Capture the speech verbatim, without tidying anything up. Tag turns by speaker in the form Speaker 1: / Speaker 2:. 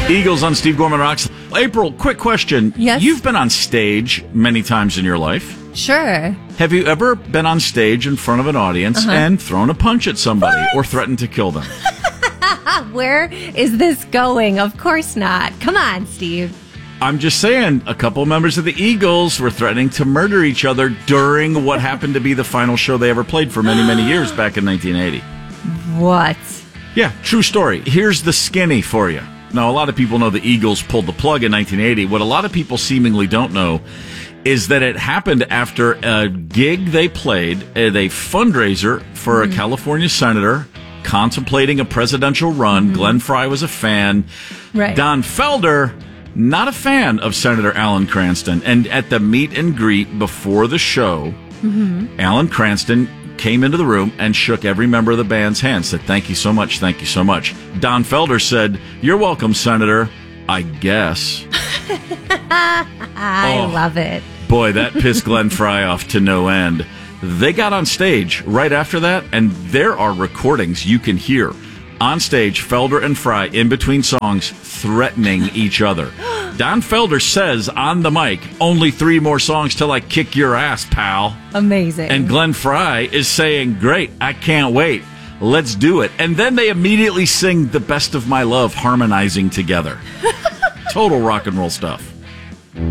Speaker 1: Eagles on Steve Gorman Rocks. April, quick question.
Speaker 2: Yes?
Speaker 1: You've been on stage many times in your life.
Speaker 2: Sure.
Speaker 1: Have you ever been on stage in front of an audience
Speaker 2: Uh-huh.
Speaker 1: and thrown a punch at somebody
Speaker 2: What?
Speaker 1: or threatened to kill them?
Speaker 2: Where is this going? Of course not. Come on, Steve.
Speaker 1: I'm just saying, a couple members of the Eagles were threatening to murder each other during what happened to be the final show they ever played for many, many years back in nineteen eighty.
Speaker 2: What?
Speaker 1: Yeah, true story. Here's the skinny for you. Now, a lot of people know the Eagles pulled the plug in nineteen eighty. What a lot of people seemingly don't know is that it happened after a gig they played at a fundraiser for a California senator contemplating a presidential run. Mm-hmm. Glenn Frey was a fan.
Speaker 2: Right.
Speaker 1: Don Felder, not a fan of Senator Alan Cranston. And at the meet and greet before the show, mm-hmm. Alan Cranston came into the room and shook every member of the band's hand, said, "Thank you so much, thank you so much." Don Felder said, "You're welcome, Senator, I guess."
Speaker 2: I
Speaker 1: Oh.
Speaker 2: love it.
Speaker 1: Boy, that pissed Glenn Frey off to no end. They got on stage right after that, and there are recordings you can hear. On stage, Felder and Frey, in between songs, threatening each other. Don Felder says on the mic, "Only three more songs till I kick your ass, pal."
Speaker 2: Amazing.
Speaker 1: And Glenn Frey is saying, "Great, I can't wait. Let's do it." And then they immediately sing "The Best of My Love," harmonizing together. Total rock and roll stuff.